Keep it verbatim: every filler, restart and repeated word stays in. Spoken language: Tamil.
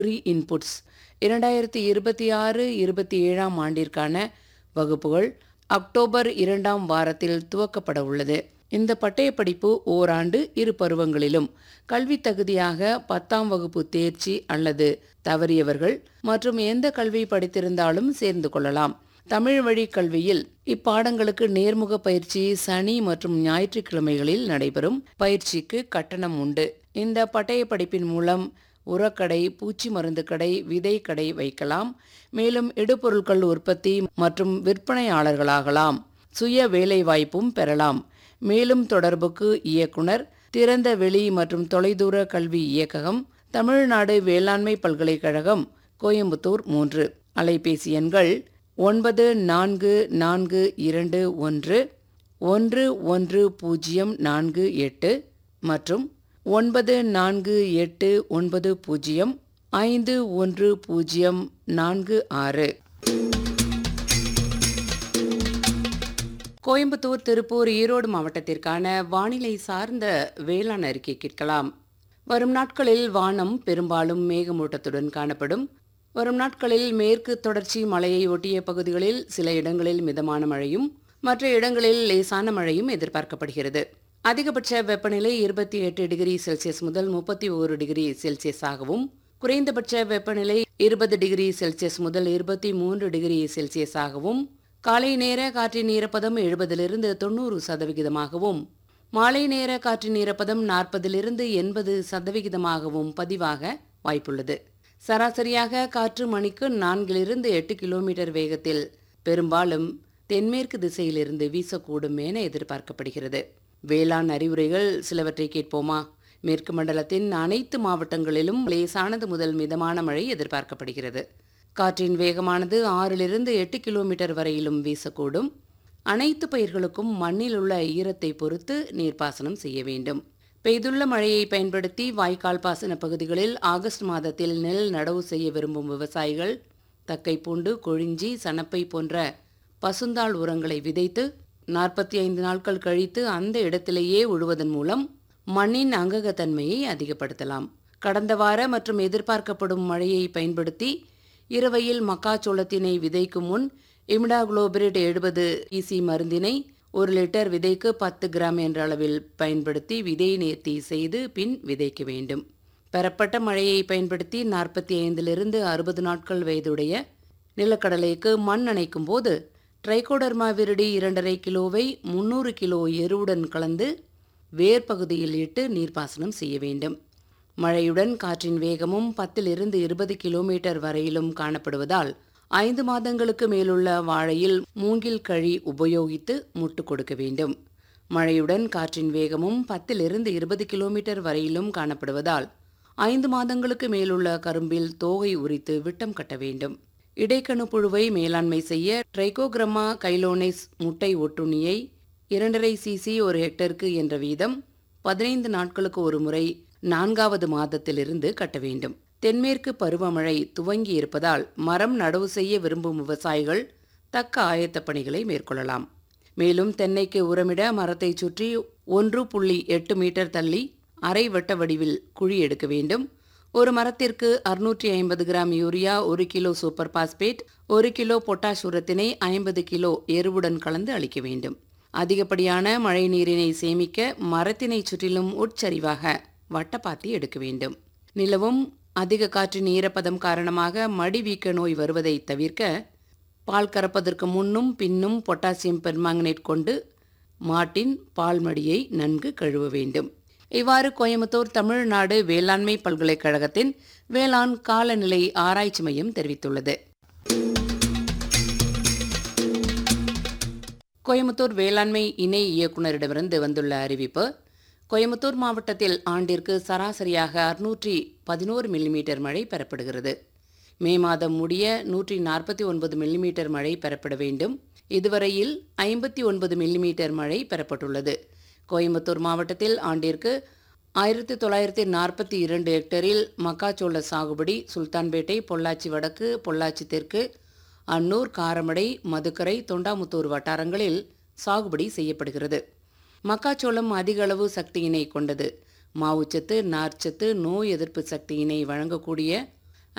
ப்ரீ இன்புட்ஸ் இரண்டாயிரத்தி இருபத்தி ஆறு இருபத்தி ஏழாம் ஆண்டிற்கான வகுப்புகள் அக்டோபர் இரண்டாம் வாரத்தில் துவக்கப்பட உள்ளது. இந்த பட்டயப்படிப்பு ஓராண்டு இரு பருவங்களிலும் கல்வி தகுதியாக பத்தாம் வகுப்பு தேர்ச்சி அல்லது தவறியவர்கள் மற்றும் எந்த கல்வி படித்திருந்தாலும் சேர்ந்து கொள்ளலாம். தமிழ் வழி கல்வியில் இப்பாடங்களுக்கு நேர்முக பயிற்சி சனி மற்றும் ஞாயிற்றுக்கிழமைகளில் நடைபெறும். பயிற்சிக்கு கட்டணம் உண்டு. இந்த பட்டய படிப்பின் மூலம் உரக்கடை, பூச்சி மருந்து கடை, விதை கடை வைக்கலாம். மேலும் இடுபொருட்கள் உற்பத்தி மற்றும் விற்பனையாளர்களாகலாம். சுய வேலைவாய்ப்பும் பெறலாம். மேலும் தொடர்புக்கு இயக்குனர், திறந்த வெளி மற்றும் தொலைதூர கல்வி இயக்ககம், தமிழ்நாடு வேளாண்மை பல்கலைக்கழகம், கோயம்புத்தூர் மூன்று. அலைபேசி எண்கள் ஒன்பது நான்கு நான்கு இரண்டு ஒன்று ஒன்று ஒன்று பூஜ்ஜியம் நான்கு எட்டு மற்றும் ஒன்பது நான்கு எட்டு ஒன்பது பூஜ்ஜியம் ஐந்து ஒன்று பூஜ்ஜியம் நான்கு ஆறு. கோயம்புத்தூர், திருப்பூர், ஈரோடு மாவட்டத்திற்கான வானிலை சார்ந்த வேளாண் அறிக்கை கேட்கலாம். வரும் நாட்களில் வானம் பெரும்பாலும் மேகமூட்டத்துடன் காணப்படும். வரும் நாட்களில் மேற்கு தொடர்ச்சி மலையை ஒட்டிய பகுதிகளில் சில இடங்களில் மிதமான மழையும் மற்ற இடங்களில் லேசான மழையும் எதிர்பார்க்கப்படுகிறது. அதிகபட்ச வெப்பநிலை இருபத்தி எட்டு டிகிரி செல்சியஸ் முதல் முப்பத்தி ஒரு டிகிரி செல்சியஸாகவும், குறைந்தபட்ச வெப்பநிலை இருபது டிகிரி செல்சியஸ் முதல் இருபத்தி மூன்று டிகிரி செல்சியஸாகவும், காலை நேர காற்றின் ஈரப்பதம் எழுபதிலிருந்து தொண்ணூறு சதவிகிதமாகவும், மாலை நேர காற்றின் ஈரப்பதம் நாற்பதிலிருந்து எண்பது சதவிகிதமாகவும் பதிவாக வாய்ப்புள்ளது. சராசரியாக காற்று மணிக்கு நான்கிலிருந்து எட்டு கிலோமீட்டர் வேகத்தில் பெரும்பாலும் தென்மேற்கு திசையிலிருந்து வீசக்கூடும் என எதிர்பார்க்கப்படுகிறது. வேளாண் அறிவுரைகள் சிலவற்றை கேட்போமா? மேற்கு மண்டலத்தின் அனைத்து மாவட்டங்களிலும் லேசானது முதல் மிதமான மழை எதிர்பார்க்கப்படுகிறது. காற்றின் வேகமானது ஆறிலிருந்து எட்டு கிலோமீட்டர் வரையிலும் வீசக்கூடும். அனைத்து பயிர்களுக்கும் மண்ணில் உள்ள ஈரத்தை பொறுத்து நீர்ப்பாசனம் செய்ய வேண்டும். பெய்துள்ள மழையை பயன்படுத்தி வாய்க்கால் பாசன பகுதிகளில் ஆகஸ்ட் மாதத்தில் நெல் நடவு செய்ய விரும்பும் விவசாயிகள் தக்கை பூண்டு, கொழிஞ்சி, சணப்பை போன்ற பசுந்தாள் உரங்களை விதைத்து நாற்பத்தி ஐந்து நாட்கள் கழித்து அந்த இடத்திலேயே உழுவதன் மூலம் மண்ணின் அங்ககத்தன்மையை அதிகப்படுத்தலாம். கடந்த வார மற்றும் எதிர்பார்க்கப்படும் மழையை பயன்படுத்தி இரவையில் மக்காச்சோளத்தினை விதைக்கும் முன் இமிடாகுளோபிரிட் எழுபது இசி மருந்தினை ஒரு லிட்டர் விதைக்கு பத்து கிராம் என்ற அளவில் பயன்படுத்தி விதை நேர்த்தி செய்து பின் விதைக்க வேண்டும். பெறப்பட்ட மழையை பயன்படுத்தி நாற்பத்தி ஐந்திலிருந்து அறுபது நாட்கள் வயதுடைய நிலக்கடலைக்கு மண் அணைக்கும் போது ட்ரைகோடர்மா விரிடி இரண்டரை கிலோவை முன்னூறு கிலோ எருவுடன் கலந்து வேர் பகுதியில் இட்டு நீர்ப்பாசனம் செய்ய வேண்டும். மழையுடன் காற்றின் வேகமும் பத்திலிருந்து இருபது கிலோமீட்டர் வரையிலும் காணப்படுவதால் ஐந்து மாதங்களுக்கு மேலுள்ள வாழையில் மூங்கில் கழி உபயோகித்து முட்டு கொடுக்க வேண்டும். மழையுடன் காற்றின் வேகமும் பத்திலிருந்து இருபது கிலோமீட்டர் வரையிலும் காணப்படுவதால் ஐந்து மாதங்களுக்கு மேலுள்ள கரும்பில் தோகை உரித்து விட்டம் கட்ட வேண்டும். இடைக்கணு புழுவை மேலாண்மை செய்ய ட்ரைகோகிராமா கைலோனேஸ் முட்டை ஒட்டுண்ணியை இரண்டரை சிசி ஒரு ஹெக்டருக்கு என்ற வீதம் பதினைந்து நாட்களுக்கு ஒரு முறை நான்காவது மாதத்திலிருந்து கட்ட வேண்டும். தென்மேற்கு பருவமழை துவங்கி இருப்பதால் மரம் நடவு செய்ய விரும்பும் விவசாயிகள் தக்க ஆயத்த பணிகளை மேற்கொள்ளலாம். மேலும் தென்னைக்கு உரமிட மரத்தை சுற்றி ஒன்று புள்ளி எட்டு மீட்டர் தள்ளி அரை வட்ட வடிவில் குழி எடுக்க வேண்டும். ஒரு மரத்திற்கு அறுநூற்றி ஐம்பது கிராம் யூரியா, ஒரு கிலோ சூப்பர் பாஸ்பேட், ஒரு கிலோ பொட்டாஷ் உரத்தினை ஐம்பது கிலோ எருவுடன் கலந்து அளிக்க வேண்டும். அதிகப்படியான மழை நீரினை சேமிக்க மரத்தினை சுற்றிலும் உட்சரிவாக வட்டப்பாத்தி எடுக்க வேண்டும். நிலவும் அதிக காற்றின் ஈரப்பதம் காரணமாக மடி வீக்க நோய் வருவதை தவிர்க்க பால் கறப்பதற்கு முன்னும் பின்னும் பொட்டாசியம் பெர்மாங்கனேட் கொண்டு மாட்டின் பால் மடியை நன்கு கழுவ வேண்டும். இவ்வாறு கோயம்புத்தூர் தமிழ்நாடு வேளாண்மை பல்கலைக்கழகத்தின் வேளாண் காலநிலை ஆராய்ச்சி மையம் தெரிவித்துள்ளது. கோயம்புத்தூர் வேளாண்மை இணை இயக்குநரிடமிருந்து வந்துள்ள அறிவிப்பு. கோயம்புத்தூர் மாவட்டத்தில் ஆண்டிற்கு சராசரியாக அறுநூற்றி பதினோரு மில்லிமீட்டர் மழை பெறப்படுகிறது. மே மாதம் முடிய நூற்றி நாற்பத்தி ஒன்பது மில்லிமீட்டர் மழை பெறப்பட வேண்டும். இதுவரையில் ஐம்பத்தி ஒன்பது மில்லிமீட்டர் மழை பெறப்பட்டுள்ளது. கோயம்புத்தூர் மாவட்டத்தில் ஆண்டிற்கு ஆயிரத்தி தொள்ளாயிரத்தி நாற்பத்தி இரண்டு ஹெக்டரில் மக்காச்சோள சாகுபடி சுல்தான்பேட்டை, பொள்ளாச்சி வடக்கு, பொள்ளாச்சி தெற்கு, அன்னூர், காரமடை, மதுக்கரை, தொண்டாமுத்தூர் வட்டாரங்களில் சாகுபடி செய்யப்படுகிறது. மக்காச்சோளம் அதிக அளவு சக்தியினை கொண்டது. மாவுச்சத்து, நார்ச்சத்து, நோய் எதிர்ப்பு சக்தியினை வழங்கக்கூடிய